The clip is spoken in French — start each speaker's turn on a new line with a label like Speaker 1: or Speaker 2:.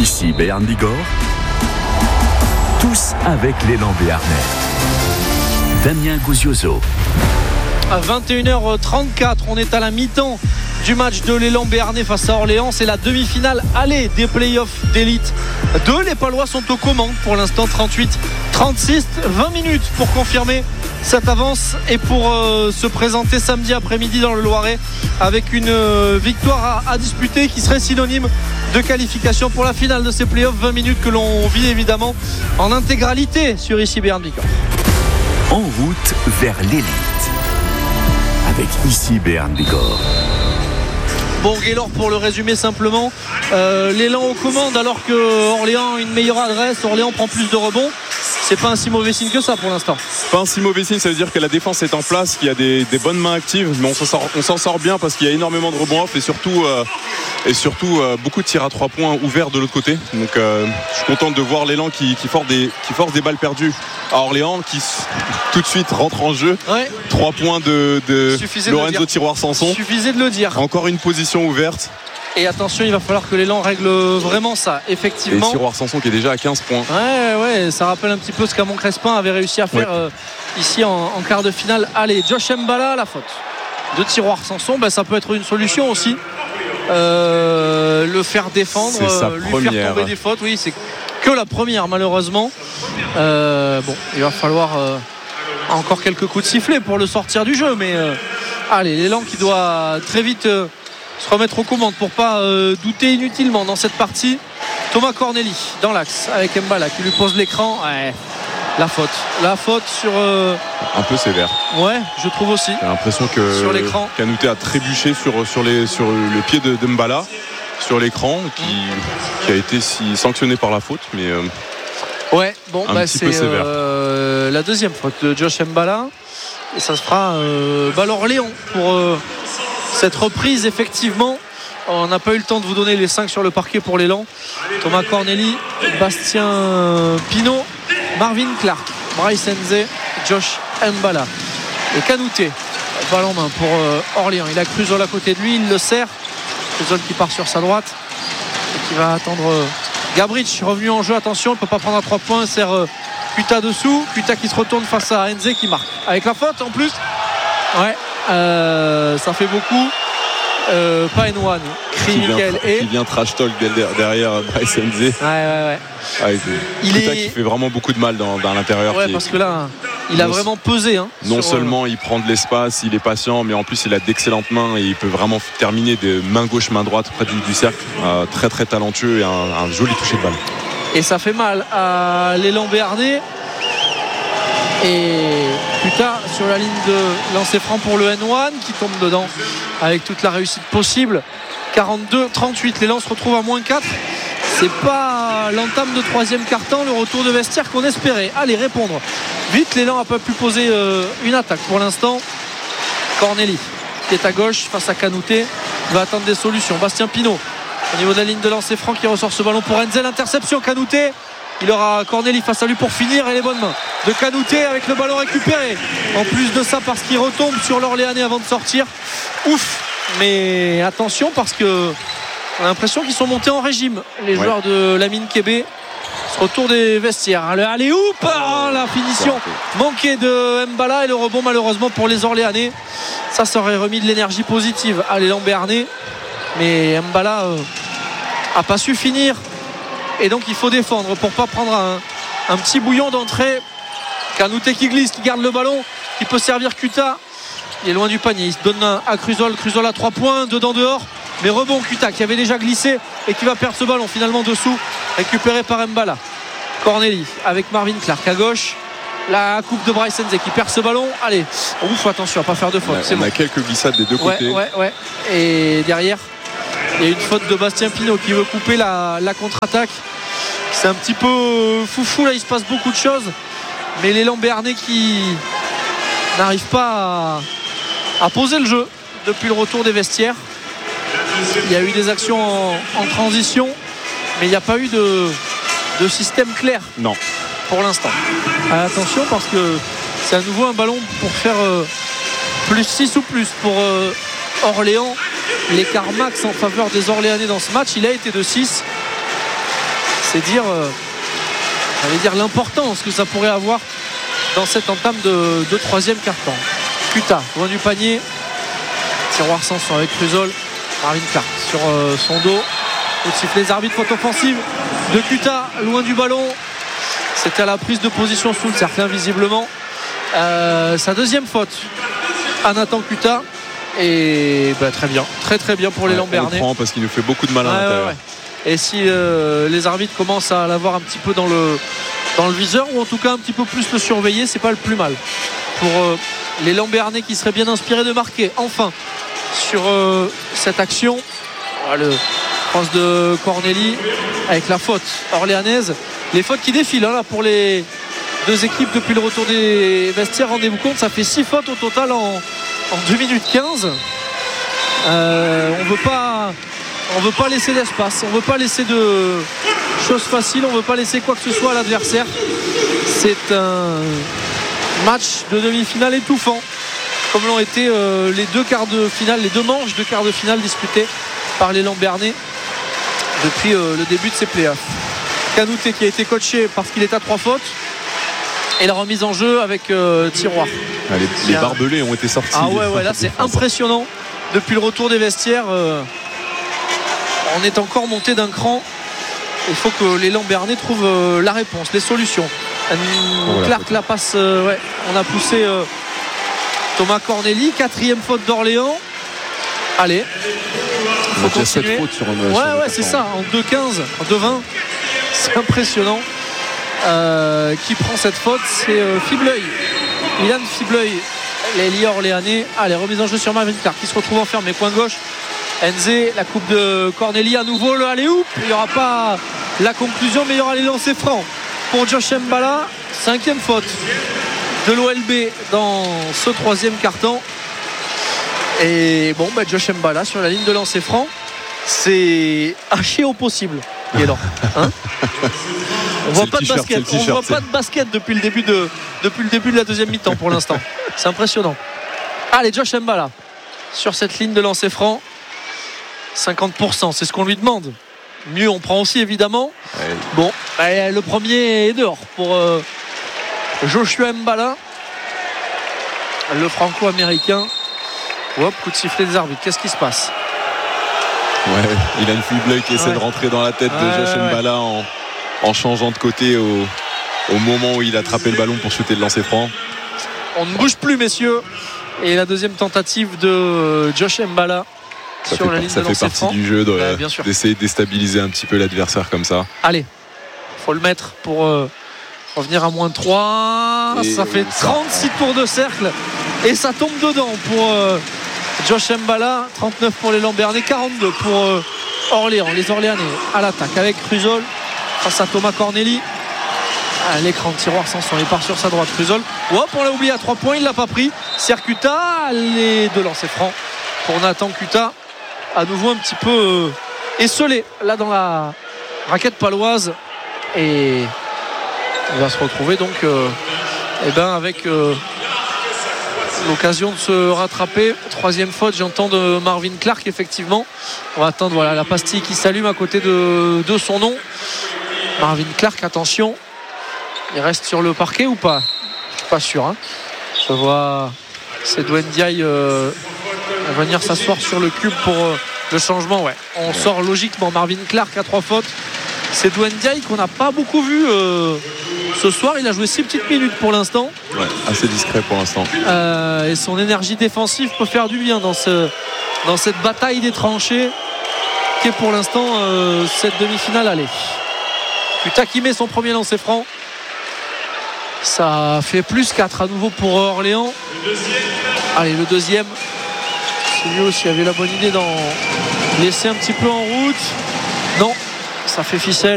Speaker 1: Ici Béarn Bigorre, tous avec l'élan béarnais. Damien Gousiozzo.
Speaker 2: À 21h34, on est à la mi-temps du match de l'élan béarnais face à Orléans. C'est la demi-finale aller des playoffs d'élite 2. Les Palois sont aux commandes pour l'instant, 38-36. 20 minutes pour confirmer cette avance et pour se présenter samedi après-midi dans le Loiret avec une victoire à disputer qui serait synonyme de qualification pour la finale de ces playoffs. 20 minutes que l'on vit évidemment en intégralité sur ici Béarn Bigorre.
Speaker 1: En route vers l'élite avec ici Béarn Bigorre.
Speaker 2: Bon, Gaylor, pour le résumer simplement, l'élan aux commandes alors que Orléans a une meilleure adresse, Orléans prend plus de rebonds. C'est pas un si mauvais signe que ça pour l'instant.
Speaker 3: Pas un si mauvais signe, ça veut dire que la défense est en place, qu'il y a des bonnes mains actives, mais on s'en sort bien parce qu'il y a énormément de rebonds off et surtout beaucoup de tirs à 3 points ouverts de l'autre côté. Donc je suis content de voir l'élan qui force des balles perdues à Orléans, qui tout de suite rentre en jeu. Ouais. 3 points de Lorenzo Tiroir-Sanson.
Speaker 2: Suffisait de le dire.
Speaker 3: Encore une position ouverte.
Speaker 2: Et attention, il va falloir que l'élan règle vraiment ça, effectivement.
Speaker 3: Et Tiroir-Sanson qui est déjà à 15 points.
Speaker 2: Ouais, ça rappelle un petit peu ce qu'Amon Crespin avait réussi à faire ici en quart de finale. Allez, Josh Mbala, la faute de Tiroir-Sanson, ça peut être une solution aussi. Le faire défendre, lui faire tomber des fautes. Oui, c'est que la première malheureusement. Il va falloir encore quelques coups de sifflet pour le sortir du jeu. Mais allez, l'élan qui doit très vite se remettre aux commandes pour pas douter inutilement dans cette partie. Thomas Corneli dans l'axe avec Mbala qui lui pose l'écran. La faute sur
Speaker 3: un peu sévère.
Speaker 2: Ouais, je trouve aussi. J'ai
Speaker 3: l'impression que
Speaker 2: sur l'écran,
Speaker 3: Kanouté a trébuché sur le pied de Mbala sur l'écran qui a été sanctionné par la faute, mais
Speaker 2: c'est la deuxième faute de Josh Mbala et ça se fera Orléans pour cette reprise. Effectivement, on n'a pas eu le temps de vous donner les 5 sur le parquet pour l'élan. Thomas Corneli, Bastien Pinault, Marvin Clark, Bryce Nze, Josh Mbala et Kanouté. Balle en main pour Orléans. Il a Cruzol à côté de lui, il le serre. Cruzol qui part sur sa droite et qui va attendre Gabrich revenu en jeu. Attention, il ne peut pas prendre à 3 points. Serre Kuta dessous. Kuta qui se retourne face à Nze qui marque avec la faute en plus. Ça fait beaucoup. Pas N1
Speaker 3: qui vient trash talk derrière Bryce Nze. Kuta qui fait vraiment beaucoup de mal dans l'intérieur.
Speaker 2: Parce que là il a vraiment pesé
Speaker 3: non seulement il prend de l'espace, il est patient, mais en plus il a d'excellentes mains et il peut vraiment terminer de main gauche main droite près du cercle. Très très talentueux et un joli toucher de balle.
Speaker 2: Et ça fait mal à l'élan béarnais. Et Kuta sur la ligne de lancer franc pour le N1 qui tombe dedans avec toute la réussite possible. 42-38, l'élan se retrouve à moins 4. C'est pas l'entame de 3e quart-temps, le retour de vestiaire qu'on espérait. Allez, répondre vite, l'élan n'a pas pu poser une attaque pour l'instant. Corneli qui est à gauche face à Kanouté, va attendre des solutions. Bastien Pinault au niveau de la ligne de lancer franc qui ressort ce ballon pour Enzel. Interception, Kanouté. Il aura Corneli face à lui pour finir et les bonnes mains de Kanouté avec le ballon récupéré. En plus de ça, parce qu'il retombe sur l'Orléanais avant de sortir. Ouf, mais attention parce que on a l'impression qu'ils sont montés en régime, les joueurs de Lamine Kébé. Ce retour des vestiaires. Allez, la finition manquée de Mbala et le rebond malheureusement pour les Orléanais. Ça aurait remis de l'énergie positive à l'élan béarnais. Mais Mbala a pas su finir. Et donc il faut défendre pour pas prendre un petit bouillon d'entrée. Kanouté qui glisse, qui garde le ballon, qui peut servir Kuta. Il est loin du panier, il se donne à Cruzol à 3 points, dedans dehors. Mais rebond Kuta qui avait déjà glissé et qui va perdre ce ballon finalement dessous, récupéré par Mbala. Corneli avec Marvin Clark à gauche. La coupe de Bryce Nze qui perd ce ballon. Allez, attention à pas faire de faute.
Speaker 3: On a quelques glissades des deux côtés.
Speaker 2: Et derrière il y a une faute de Bastien Pinault qui veut couper la contre-attaque. C'est un petit peu foufou là, il se passe beaucoup de choses. Mais l'élan béarnais qui n'arrive pas à poser le jeu depuis le retour des vestiaires. Il y a eu des actions en transition, mais il n'y a pas eu de système clair.
Speaker 3: Non.
Speaker 2: Pour l'instant. Attention parce que c'est à nouveau un ballon pour faire plus 6 ou plus pour Orléans. L'écart max en faveur des Orléanais dans ce match, il a été de 6. C'est dire l'importance que ça pourrait avoir dans cette entame de troisième quart-temps. Kuta, loin du panier. Tiroir Sanson avec Cruzol. Marvin Clark sur son dos. Coup de sifflet des arbitres, faute offensive de Kuta, loin du ballon. C'était à la prise de position sous le cercle, visiblement. Sa deuxième faute à Nathan Kuta. Et très bien, très bien pour les Lambernais.
Speaker 3: On le prend parce qu'il nous fait beaucoup de mal à l'intérieur.
Speaker 2: Ouais. Et si les arbitres commencent à l'avoir un petit peu dans le viseur, ou en tout cas un petit peu plus le surveiller, c'est pas le plus mal pour les Lambernais qui seraient bien inspirés de marquer enfin sur cette action. Le cross de Corneli avec la faute orléanaise. Les fautes qui défilent là pour les deux équipes depuis le retour des vestiaires. Rendez-vous compte, ça fait 6 fautes au total en 2 minutes 15. On veut pas laisser d'espace, on veut pas laisser de choses faciles, on veut pas laisser quoi que ce soit à l'adversaire. C'est un match de demi-finale étouffant, comme l'ont été les deux manches de quart de finale disputées par les Lambernais depuis le début de ces playoffs. Canouté qui a été coaché parce qu'il est à 3 fautes, et la remise en jeu avec Tiroir.
Speaker 3: Les barbelés ont été sortis.
Speaker 2: Là c'est impressionnant. Depuis le retour des vestiaires, on est encore monté d'un cran. Il faut que les Lambernais trouvent la réponse, les solutions. Clark la passe, on a poussé Thomas Corneli. 4e faute d'Orléans. Allez, il faut continuer.
Speaker 3: Sur
Speaker 2: c'est ça, en 2-15, en 2-20. C'est impressionnant. Qui prend cette faute, c'est Fibleuil, Ilan Fibleuil, l'ailier orléanais. Allez, remise en jeu sur Marvin Clark qui se retrouve enfermé, coin gauche. Enze, la coupe de Corneli à nouveau, le alley-oop. Il n'y aura pas la conclusion, mais il y aura les lancers francs pour Josh Mbala. 5e faute de l'OLB dans ce 3e quart-temps. Et Josh Mbala sur la ligne de lancer franc, c'est haché au possible. Et alors, on voit pas de basket. On voit pas de basket depuis le début de la deuxième mi-temps pour l'instant. C'est impressionnant. Allez, Josh Mbala sur cette ligne de lancer franc. 50%, c'est ce qu'on lui demande. Mieux, on prend aussi évidemment. Le premier est dehors pour Joshua Mbala, le franco-américain. Coup de sifflet des arbitres. Qu'est-ce qui se passe?
Speaker 3: Ilan Fibleuil qui essaie de rentrer dans la tête de Josh Mbala en changeant de côté au moment où il a attrapé le ballon pour shooter le lancer franc.
Speaker 2: On ne bouge plus, messieurs. Et la deuxième tentative de Josh Mbala sur la ligne de lancer franc. Ça fait partie
Speaker 3: du jeu d'essayer de déstabiliser un petit peu l'adversaire comme ça.
Speaker 2: Allez, il faut le mettre pour revenir à -3. Ça fait 36 tours de cercle et ça tombe dedans pour Josh Mbala. 39 pour les Lambernais, 42 pour Orléans. Les Orléanais à l'attaque avec Cruzol face à Thomas Corneli. L'écran de Tiroir Sanson, il part sur sa droite. Cruzol, on l'a oublié à 3 points, il l'a pas pris. Serre Kuta, les deux lancers francs pour Nathan Kuta, à nouveau un petit peu esselé là dans la raquette paloise, et il va se retrouver donc avec l'occasion de se rattraper. 3e faute, j'entends, de Marvin Clark. Effectivement, on va attendre la pastille qui s'allume à côté de son nom. Marvin Clark, attention, il reste sur le parquet ou pas? Je suis pas sûr, Je vois Sedouane Diaye venir s'asseoir sur le cube pour le changement. On sort logiquement Marvin Clark à 3 fautes. Sedouane Diaye qu'on n'a pas beaucoup vu ce soir. Il a joué 6 petites minutes pour l'instant.
Speaker 3: Assez discret pour l'instant.
Speaker 2: Et son énergie défensive peut faire du bien dans cette bataille des tranchées qui est pour l'instant cette demi-finale aller. Kuta qui met son premier lancer franc. Ça fait +4 à nouveau pour Orléans. Allez, le deuxième. Lui aussi avait la bonne idée d'en laisser un petit peu en route. Non, ça fait ficelle.